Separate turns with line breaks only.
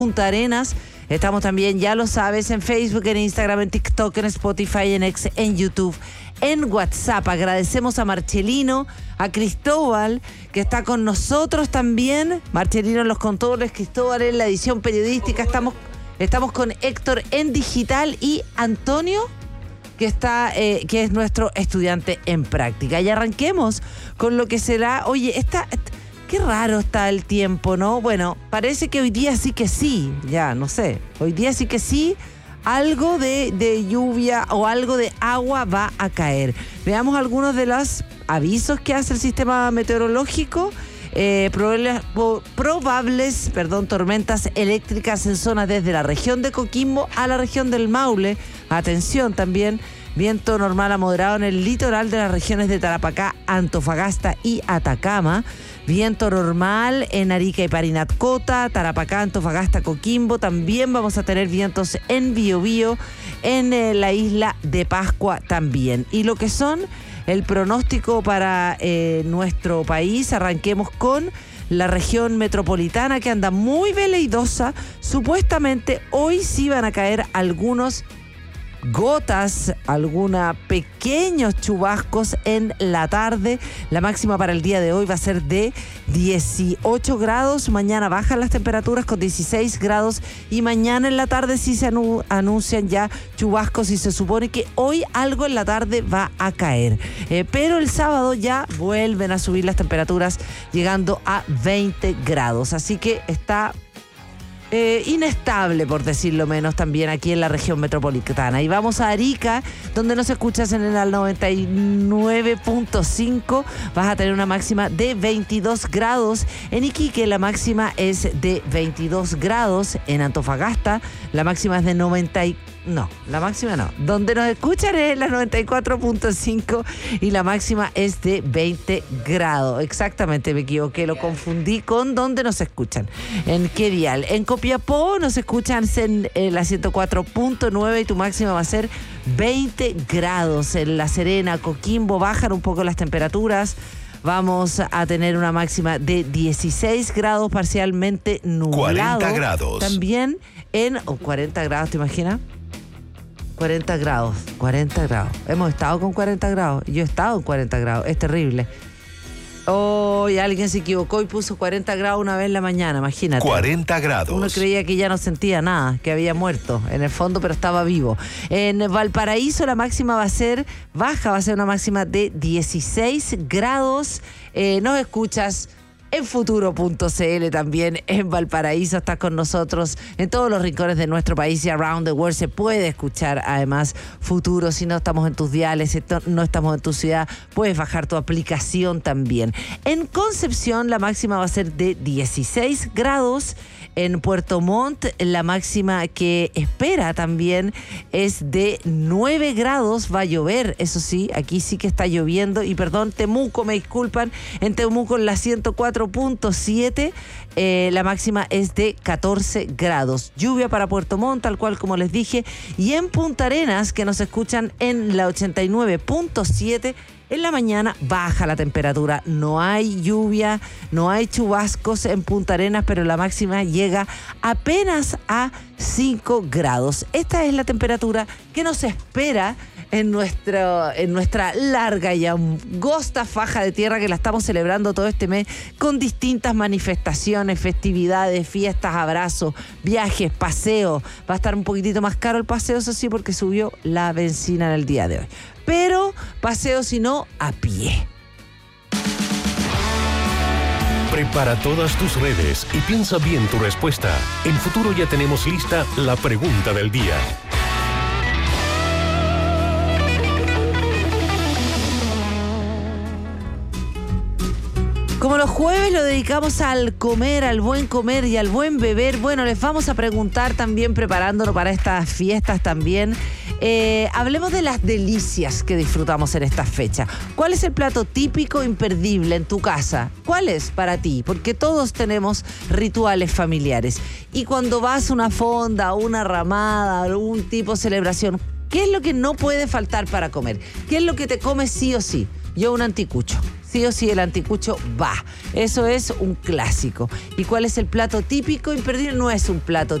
Punta Arenas. Estamos también, ya lo sabes, en Facebook, en Instagram, en TikTok, en Spotify, en X, en YouTube, en WhatsApp. Agradecemos a Marcelino, a Cristóbal, que está con nosotros también. Marcelino en los controles, Cristóbal en la edición periodística. Estamos con Héctor en digital y Antonio, que es nuestro estudiante en práctica. Y arranquemos con lo que será. Oye, qué raro está el tiempo, ¿no? Bueno, parece que hoy día sí que sí, ya, no sé. Hoy día sí que sí, algo de lluvia o algo de agua va a caer. Veamos algunos de los avisos que hace el sistema meteorológico. Probables tormentas eléctricas en zonas desde la región de Coquimbo a la región del Maule. Atención también. Viento normal a moderado en el litoral de las regiones de Tarapacá, Antofagasta y Atacama. Viento normal en Arica y Parinacota, Tarapacá, Antofagasta, Coquimbo. También vamos a tener vientos en Biobío, en la isla de Pascua también. Y lo que son el pronóstico para nuestro país, arranquemos con la región metropolitana, que anda muy veleidosa. Supuestamente hoy sí van a caer algunos gotas, algunos pequeños chubascos en la tarde. La máxima para el día de hoy va a ser de 18 grados. Mañana bajan las temperaturas con 16 grados. Y mañana en la tarde sí se anuncian ya chubascos y se supone que hoy algo en la tarde va a caer. Pero el sábado ya vuelven a subir las temperaturas llegando a 20 grados. Así que está inestable, por decirlo menos, también aquí en la región metropolitana. Y vamos a Arica, donde nos escuchas en el 99.5. Vas a tener una máxima de 22 grados. En Iquique la máxima es de 22 grados. En Antofagasta la máxima es de donde nos escuchan es la 94.5 y la máxima es de 20 grados. Exactamente, me equivoqué, lo confundí con donde nos escuchan. ¿En qué dial? En Copiapó nos escuchan en la 104.9 y tu máxima va a ser 20 grados. En La Serena, Coquimbo, bajan un poco las temperaturas. Vamos a tener una máxima de 16 grados, parcialmente nublado.
40 grados.
También en 40 grados, ¿te imaginas? 40 grados. Hemos estado con 40 grados. Yo he estado en 40 grados. Es terrible. Y alguien se equivocó y puso 40 grados una vez en la mañana, imagínate.
40 grados.
Uno creía que ya no sentía nada, que había muerto en el fondo, pero estaba vivo. En Valparaíso la máxima va a ser baja, va a ser una máxima de 16 grados. Nos escuchas en futuro.cl también, en Valparaíso, estás con nosotros en todos los rincones de nuestro país y around the world. Se puede escuchar además Futuro. Si no estamos en tus diales, no estamos en tu ciudad, puedes bajar tu aplicación también. En Concepción la máxima va a ser de 16 grados. En Puerto Montt la máxima que espera también es de 9 grados. Va a llover, eso sí, aquí sí que está lloviendo. Y perdón, Temuco, me disculpan, en Temuco en la 104.7 la máxima es de 14 grados. Lluvia para Puerto Montt, tal cual como les dije. Y en Punta Arenas, que nos escuchan en la 89.7, en la mañana baja la temperatura, no hay lluvia, no hay chubascos en Punta Arenas, pero la máxima llega apenas a 5 grados. Esta es la temperatura que nos espera en nuestra larga y angosta faja de tierra, que la estamos celebrando todo este mes con distintas manifestaciones, festividades, fiestas, abrazos, viajes, paseos. Va a estar un poquitito más caro el paseo, eso sí, porque subió la benzina en el día de hoy. Pero paseo, si no, a pie.
Prepara todas tus redes y piensa bien tu respuesta. En Futuro ya tenemos lista la pregunta del día.
Como los jueves lo dedicamos al comer, al buen comer y al buen beber, bueno, les vamos a preguntar también, preparándonos para estas fiestas también, hablemos de las delicias que disfrutamos en estas fechas. ¿Cuál es el plato típico imperdible en tu casa? ¿Cuál es para ti? Porque todos tenemos rituales familiares. Y cuando vas a una fonda, una ramada, algún tipo de celebración, ¿qué es lo que no puede faltar para comer? ¿Qué es lo que te comes sí o sí? Yo un anticucho. sí o sí el anticucho va. Eso es un clásico. ¿Y cuál es el plato típico imperdible? No es un plato